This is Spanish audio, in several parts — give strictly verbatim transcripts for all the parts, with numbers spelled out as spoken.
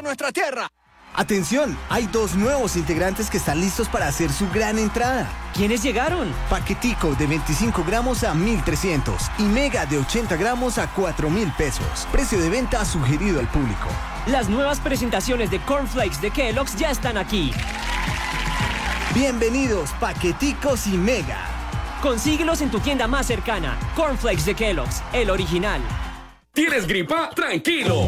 nuestra tierra. ¡Atención! Hay dos nuevos integrantes que están listos para hacer su gran entrada. ¿Quiénes llegaron? Paquetico de veinticinco gramos a mil trescientos y Mega de ochenta gramos a cuatro mil pesos. Precio de venta sugerido al público. Las nuevas presentaciones de Cornflakes de Kellogg's ya están aquí. Bienvenidos, Paqueticos y Mega. Consíguelos en tu tienda más cercana. Cornflakes de Kellogg's, el original. ¿Tienes gripa? ¡Tranquilo!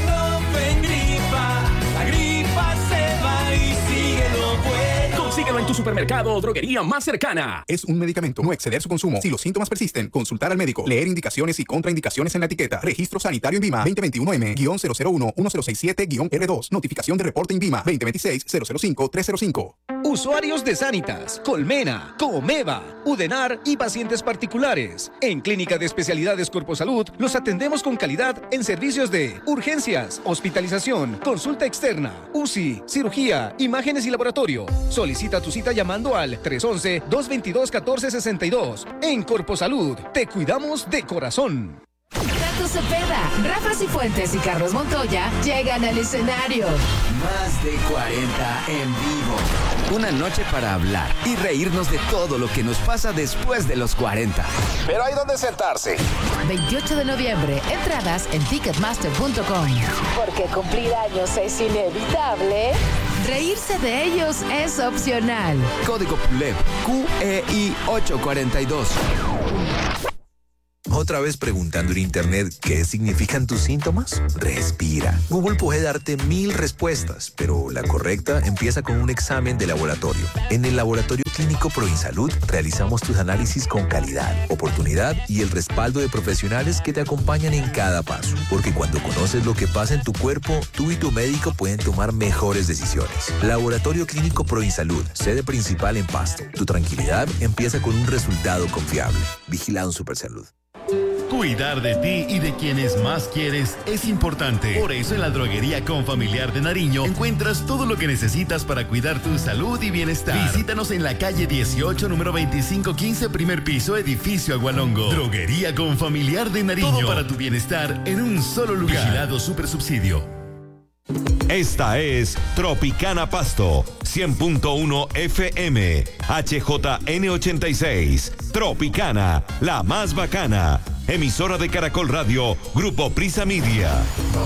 Consíguelo en tu supermercado o droguería más cercana. Es un medicamento. No exceder su consumo. Si los síntomas persisten, consultar al médico. Leer indicaciones y contraindicaciones en la etiqueta. Registro sanitario INVIMA veinte veintiuno M cero cero uno uno cero seis siete R dos. Notificación de reporte INVIMA veinte veintiséis cero cero cinco tres cero cinco. Usuarios de Sanitas, Colmena, Comeva, Udenar y pacientes particulares. En Clínica de Especialidades Corpo Salud los atendemos con calidad en servicios de urgencias, hospitalización, consulta externa, U C I, cirugía, imágenes y laboratorio. Solicita tu cita llamando al tres once, dos veintidós, catorce sesenta y dos. En Corpo Salud, te cuidamos de corazón. Tato Cepeda, Rafa Cifuentes y Carlos Montoya llegan al escenario. Más de cuarenta en vivo. Una noche para hablar y reírnos de todo lo que nos pasa después de los cuarenta. Pero hay donde sentarse. veintiocho de noviembre, entradas en ticketmaster punto com. Porque cumplir años es inevitable, reírse de ellos es opcional. Código P U L E P Q E I ocho cuarenta y dos. ¿Otra vez preguntando en internet qué significan tus síntomas? Respira. Google puede darte mil respuestas, pero la correcta empieza con un examen de laboratorio. En el Laboratorio Clínico Proinsalud realizamos tus análisis con calidad, oportunidad y el respaldo de profesionales que te acompañan en cada paso. Porque cuando conoces lo que pasa en tu cuerpo, tú y tu médico pueden tomar mejores decisiones. Laboratorio Clínico Proinsalud, sede principal en Pasto. Tu tranquilidad empieza con un resultado confiable. Vigilado Supersalud. Cuidar de ti y de quienes más quieres es importante. Por eso en la Droguería Confamiliar de Nariño encuentras todo lo que necesitas para cuidar tu salud y bienestar. Visítanos en la calle dieciocho, número veinticinco quince, primer piso, edificio Agualongo. Droguería Confamiliar de Nariño. Todo para tu bienestar en un solo lugar. Vigilado Supersubsidio. Esta es Tropicana Pasto, cien punto uno F M, H J N ochenta y seis. Tropicana, la más bacana. Emisora de Caracol Radio, Grupo Prisa Media.